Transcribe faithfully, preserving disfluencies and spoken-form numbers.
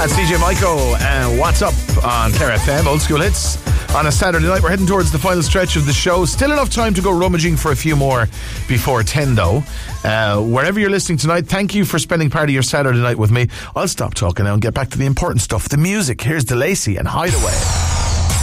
That's D J Maiko and What's Up on Clare F M, old school hits. On a Saturday night, we're heading towards the final stretch of the show. Still enough time to go rummaging for a few more before ten, though. Uh, wherever you're listening tonight, thank you for spending part of your Saturday night with me. I'll stop talking now and get back to the important stuff, the music. Here's DeLacy and Hideaway.